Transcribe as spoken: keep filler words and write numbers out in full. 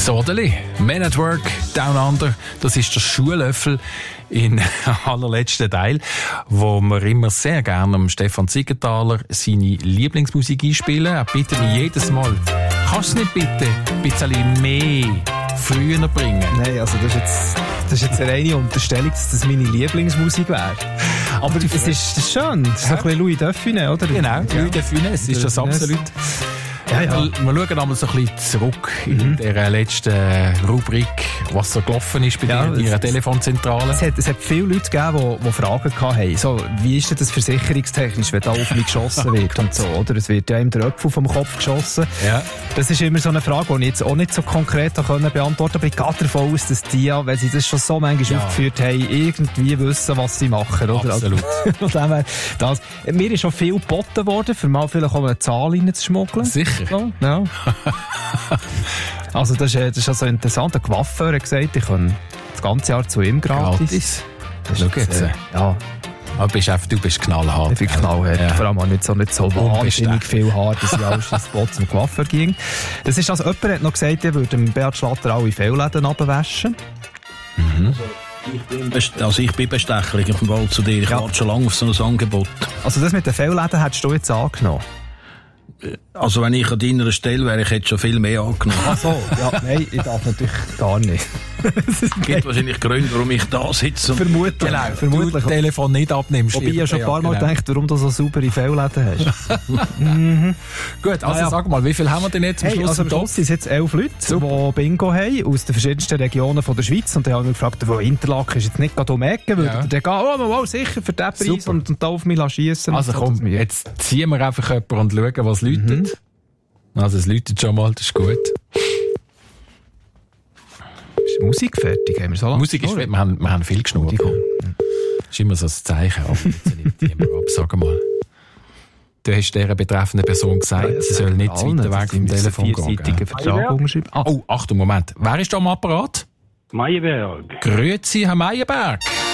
Sodeli, Men at Work, Down Under, das ist der Schuhlöffel in allerletzten Teil, wo wir immer sehr gerne am Stefan Siegenthaler seine Lieblingsmusik einspielen. Er bittet mich jedes Mal, kannst du nicht bitte ein bisschen mehr früher bringen? Nein, also das ist jetzt, das ist jetzt eine reine Unterstellung, dass das meine Lieblingsmusik wäre. Aber es ist, das ist schön, das ist so ein bisschen Louis Define, oder? Genau, ja. Louis Define, es ist das absolut. Ja, ja. Wir, wir schauen einmal so ein bisschen zurück mhm. in der letzten Rubrik, was so gelaufen ist bei ja, dir in ihrer Telefonzentrale. Es hat, es hat viele Leute gegeben, die, die Fragen hatten. So, wie ist denn das versicherungstechnisch, wenn da auf mich geschossen wird und so, oder? Es wird ja im Tröpfel vom Kopf geschossen. Ja. Das ist immer so eine Frage, die ich jetzt auch nicht so konkret beantworten konnte. Aber ich gehe davon aus, dass die, wenn sie das schon so manchmal ja. aufgeführt haben, irgendwie wissen, was sie machen, oder? Absolut. Also, das, mir ist schon viel geboten worden, für mal vielleicht auch eine Zahl reinzuschmuggeln. Sicher. So, ja. Also das ist, das ist also interessant. Der Coiffeur hat gesagt, ich kann das ganze Jahr zu ihm gratis. gratis. Das ist jetzt, äh, ja. Aber bist einfach, du bist knallhart. Ich bin knallhart. Ja. Vor allem auch nicht so, nicht so wahnsinnig viel Haar, dass ich alles ins Spot zum Coiffeur ging. Das ist also, jemand hat noch gesagt, er würde dem Beat Schlatter alle Fehlläden abwaschen. Mhm. Ich bin, also ich bin bestechlich auf dem Wald zu dir. Ich ja. warte schon lange auf so ein Angebot. Also das mit den Fehlläden hättest du jetzt angenommen? Also wenn ich an deiner Stelle wäre, ich hätte schon viel mehr angenommen. Ach so, ja, nein, ich darf natürlich gar nicht. Es gibt wahrscheinlich Gründe, warum ich da sitze. Vermutlich. Genau, vermutlich. Du das Telefon nicht abnimmst. Wobei ich ja schon ein paar Mal genau. gedacht, warum du so saubere Fehlläden hast. mhm. Gut, also ah, ja. sag mal, wie viel haben wir denn jetzt am hey, Schluss? Also am Schluss sind es jetzt elf Leute, Super. die Bingo haben, aus den verschiedensten Regionen von der Schweiz. Und dann haben wir gefragt, wo Interlaken ist jetzt nicht gerade um Ecke, würde ja. der gehen, oh, oh, oh, sicher, für den Preis und, und da auf mich schiessen. Also komm, so, jetzt ziehen wir einfach jemanden und schauen, was läutet. Mhm. Also es läutet schon mal, das ist gut. Ist die Musik fertig? Haben wir so lange Musik ist fertig, wir haben, wir haben viel geschnurrt. Das ist immer so ein Zeichen, aber jetzt nimmt die immer ab, sag mal. Du hast dieser betreffenden Person gesagt, ja, sie soll nicht zu weit weg vom Telefon gehen. Vertrag umschreiben. Ah. Oh, Achtung, Moment. Wer ist da am Apparat? Meyerberg. Grüezi, Herr Meyerberg.